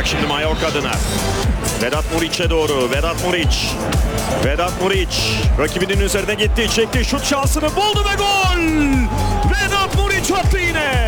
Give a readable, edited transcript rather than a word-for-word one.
olacak şimdi Mallorca adına. Vedat Muriç'e doğru. Vedat Muriç. Vedat Muriç. Rakibinin üzerine gitti. Çekti. Şut şansını buldu ve gol. Vedat Muriç attı yine.